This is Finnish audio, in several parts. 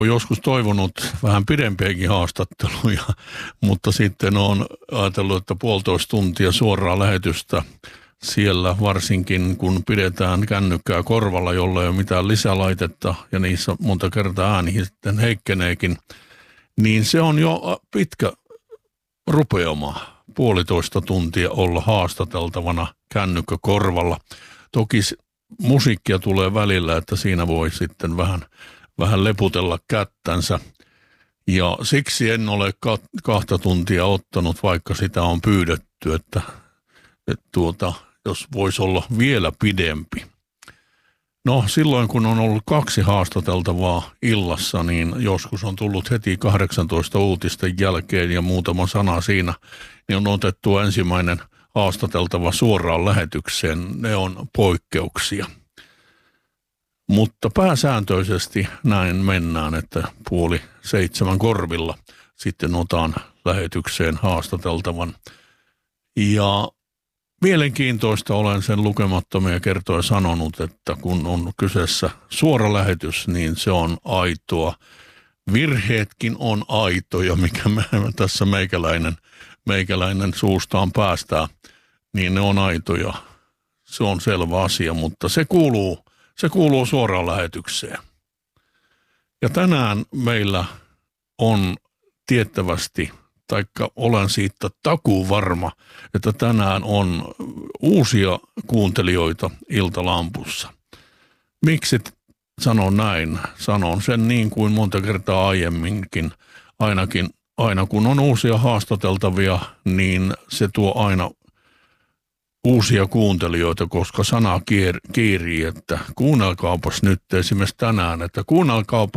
Olen joskus toivonut vähän pidempiäkin haastatteluja, mutta sitten olen ajatellut, että 1,5 tuntia suoraa lähetystä siellä, varsinkin kun pidetään kännykkää korvalla, jolla ei ole mitään lisälaitetta ja niissä monta kertaa ääni sitten heikkeneekin, niin se on jo pitkä rupeama 1,5 tuntia olla haastateltavana kännykkä korvalla. Toki musiikkia tulee välillä, että siinä voi sitten vähän leputella kättänsä. Ja siksi en ole 2 tuntia ottanut, vaikka sitä on pyydetty, että jos voisi olla vielä pidempi. No silloin kun on ollut 2 haastateltavaa illassa, niin joskus on tullut heti 18 uutisten jälkeen ja muutama sana siinä, niin on otettu ensimmäinen haastateltava suoraan lähetykseen. Ne on poikkeuksia. Mutta pääsääntöisesti näin mennään, että 6:30 korvilla sitten otan lähetykseen haastateltavan. Ja mielenkiintoista olen sen lukemattomia kertoja sanonut, että kun on kyseessä suora lähetys, niin se on aitoa. Virheetkin on aitoja, mikä me tässä meikäläinen suustaan päästää, niin ne on aitoja. Se on selvä asia, mutta se kuuluu suoraan lähetykseen. Ja tänään meillä on tiettävästi, taikka olen siitä takuuvarma, että tänään on uusia kuuntelijoita Iltalampussa. Miksi sanon näin? Sanon sen niin kuin monta kertaa aiemminkin. Aina kun on uusia haastateltavia, niin se tuo aina uusia kuuntelijoita, koska sana kiirii, että kuunnelkaapas nyt esimerkiksi tänään, että kuunnelkaapa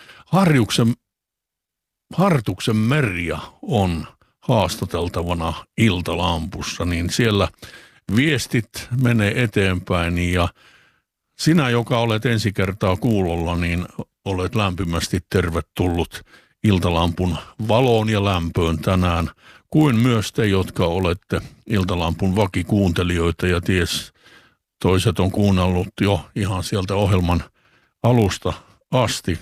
Hartuksen Merja on haastateltavana Iltalampussa, niin siellä viestit menee eteenpäin ja sinä, joka olet ensi kertaa kuulolla, niin olet lämpimästi tervetullut Iltalampun valoon ja lämpöön tänään, kuin myös te, jotka olette Iltalampun vakikuuntelijoita ja toiset on kuunnellut jo ihan sieltä ohjelman alusta asti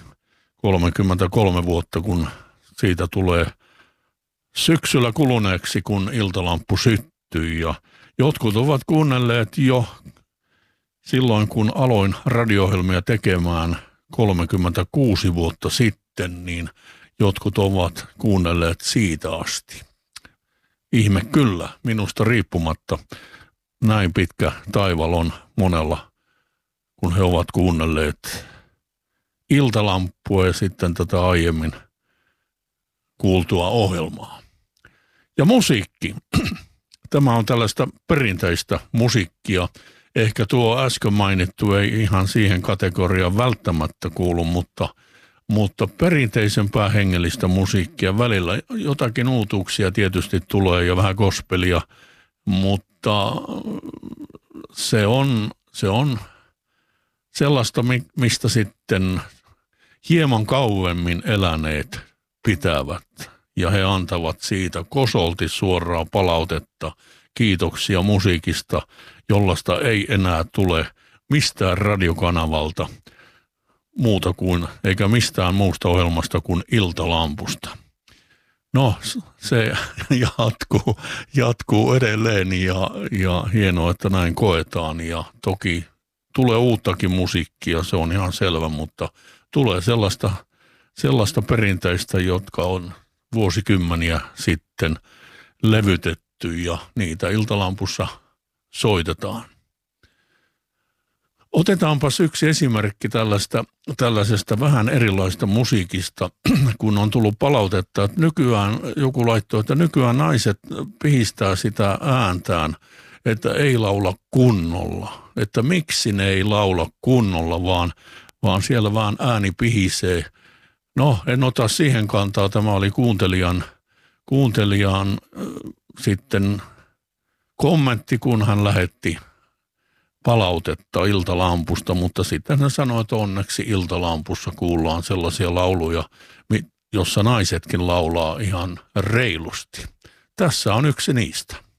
33 vuotta, kun siitä tulee syksyllä kuluneeksi, kun Iltalamppu syttyi. Ja jotkut ovat kuunnelleet jo silloin, kun aloin radio-ohjelmia tekemään 36 vuotta sitten, niin jotkut ovat kuunnelleet siitä asti. Ihme kyllä, minusta riippumatta näin pitkä taival on monella, kun he ovat kuunnelleet Iltalamppua ja sitten tätä aiemmin kuultua ohjelmaa. Ja musiikki. Tämä on tällaista perinteistä musiikkia. Ehkä tuo äsken mainittu ei ihan siihen kategoriaan välttämättä kuulu, mutta perinteisempää hengellistä musiikkia. Välillä jotakin uutuuksia tietysti tulee ja vähän gospelia, mutta se on sellaista, mistä sitten hieman kauemmin eläneet pitävät. Ja he antavat siitä kosolti suoraa palautetta, kiitoksia musiikista, jollaista ei enää tule mistään radiokanavalta muuta kuin, eikä mistään muusta ohjelmasta kuin Iltalampusta. No, se jatkuu edelleen ja hienoa, että näin koetaan. Ja toki tulee uuttakin musiikkia, se on ihan selvä, mutta tulee sellaista perinteistä, jotka on vuosikymmeniä sitten levytetty ja niitä Iltalampussa soitetaan. Otetaanpas yksi esimerkki tällaisesta vähän erilaista musiikista, kun on tullut palautetta, että nykyään joku laittoi, että nykyään naiset pihistää sitä ääntään, että ei laula kunnolla. Että miksi ne ei laula kunnolla, vaan siellä vaan ääni pihisee. No, en ota siihen kantaa. Tämä oli kuuntelijan sitten kommentti, kun hän lähetti palautetta Iltalampusta, mutta sitten hän sanoi, että onneksi Iltalampussa kuullaan sellaisia lauluja, jossa naisetkin laulaa ihan reilusti. Tässä on yksi niistä.